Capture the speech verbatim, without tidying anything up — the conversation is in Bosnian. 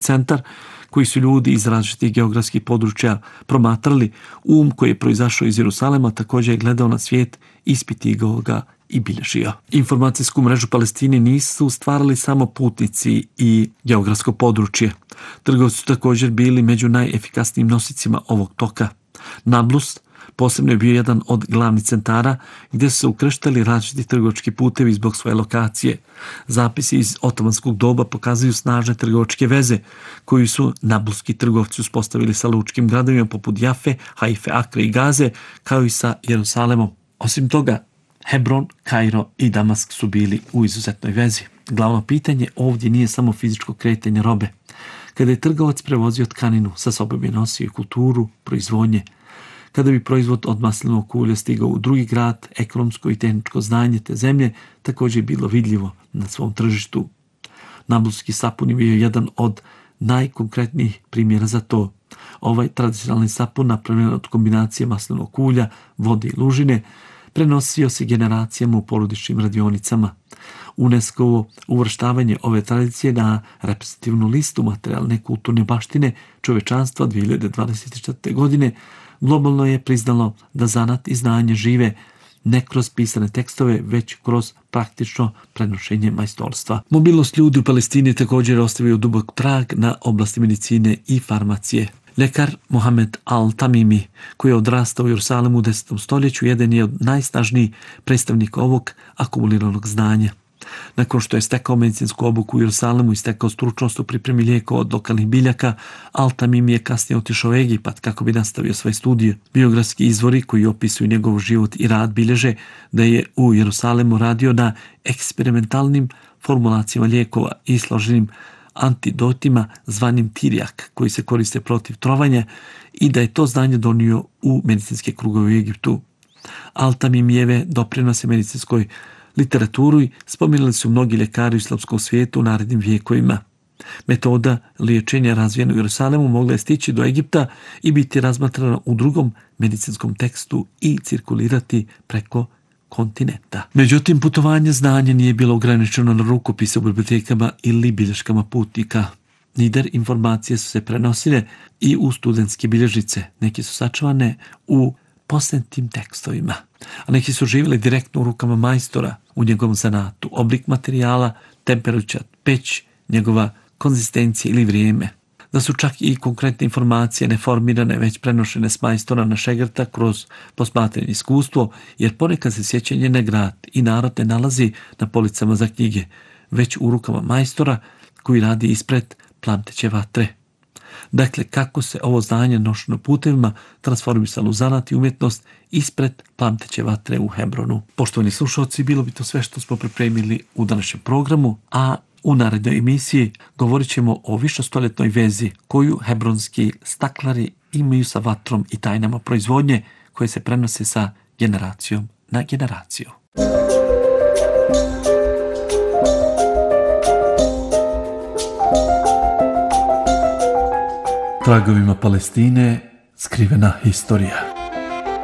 centar koji su ljudi iz različitih geografskih područja promatrali. Um koji je proizašao iz Jerusalema također je gledao na svijet, ispitivao ga i bilježio. Informacijsku mrežu Palestine nisu stvarali samo putnici i geografsko područje. Trgovci su također bili među najefikasnijim nosicima ovog toka. Nablus posebno je bio jedan od glavnih centara gdje su se ukrštali različiti trgovački putevi zbog svoje lokacije. Zapisi iz otomanskog doba pokazuju snažne trgovačke veze koju su nabluski trgovci uspostavili sa lučkim gradovima poput Jafe, Haife, Akre i Gaze, kao i sa Jerusalemom. Osim toga, Hebron, Kairo i Damask su bili u izuzetnoj vezi. Glavno pitanje ovdje nije samo fizičko kretanje robe. Kada je trgovac prevozio tkaninu, sa sobom je nosio kulturu, proizvodnje. Kada bi proizvod od maslinovog ulja stigao u drugi grad, ekonomsko i tehničko znanje te zemlje također je bilo vidljivo na svom tržištu. Nabluski sapun je bio jedan od najkonkretnijih primjera za to. Ovaj tradicionalni sapun, napravljen od kombinacije maslinovog ulja, vode i lužine, prenosio se generacijama u porodičnim radionicama. UNESCO uvrštavanje ove tradicije na reprezentativnu listu materijalne kulturne baštine čovečanstva dvije hiljade dvadeset četvrte. godine globalno je priznalo da zanat i znanje žive ne kroz pisane tekstove, već kroz praktično prenošenje majstorstva. Mobilnost ljudi u Palestini također je ostavio dubok trag na oblasti medicine i farmacije. Lekar Mohamed Al-Tamimi, koji je odrastao u Jerusalemu u desetom stoljeću, jedan je od najsnažnijih predstavnika ovog akumuliranog znanja. Nakon što je stekao medicinsku obuku u Jerusalemu i stekao stručnost u pripremi lijekova od lokalnih biljaka, Al-Tamimi je kasnije otišao u Egipat kako bi nastavio svoje studije. Biografski izvori koji opisuju njegov život i rad bilježe da je u Jerusalemu radio na eksperimentalnim formulacijama lijekova i složenim antidotima zvanim tirijak, koji se koriste protiv trovanja, i da je to znanje donio u medicinske krugove u Egiptu. Al-Tamimijeve doprinose medicinskoj literaturi spominjali su mnogi ljekari u islamskom svijetu u narednim vijekovima. Metoda liječenja razvijena u Jerusalemu mogla je stići do Egipta i biti razmatrana u drugom medicinskom tekstu i cirkulirati preko kontinenta. Međutim, putovanje znanja nije bilo ograničeno na rukopise u bibliotekama ili bilješkama putnika. Nider informacije su se prenosile i u studentske bilježnice. Neki su sačuvane u posebnim tekstovima, a neki su živjeli direktno u rukama majstora u njegovom zanatu. Oblik materijala, temperatura, peć, njegova konzistencija ili vrijeme. Da su čak i konkretne informacije neformirane, već prenošene s majstora na šegrta kroz posmatranje iskustvo, jer ponekad se sjećanje na grad i narod ne nalazi na policama za knjige, već u rukama majstora koji radi ispred plamteće vatre. Dakle, kako se ovo znanje nošeno putevima transformisalo u zanat i umjetnost ispred plamteće vatre u Hebronu. Poštovani slušalci, bilo bi to sve što smo pripremili u današnjem programu, a u narednoj emisiji govorit ćemo o višestoljetnoj vezi koju hebronski staklari imaju sa vatrom i tajnama proizvodnje koje se prenose sa generacijom na generaciju. Tragovima Palestine skrivena historija.